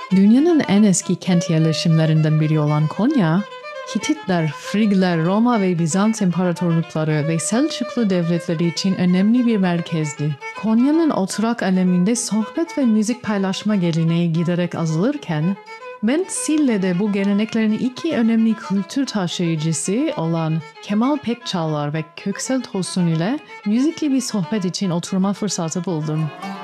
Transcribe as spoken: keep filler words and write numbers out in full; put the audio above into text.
Dünyanın en eski kent yerleşimlerinden biri olan Konya, Hititler, Frigler, Roma ve Bizans imparatorlukları ve Selçuklu devletleri için önemli bir merkezdi. Konya'nın oturak aleminde sohbet ve müzik paylaşma geleneği giderek azalırken, Bent Sille'de bu geleneklerin iki önemli kültür taşıyıcısı olan Kemal Pekçalar ve Köksal Tosun ile müzikli bir sohbet için oturma fırsatı buldum.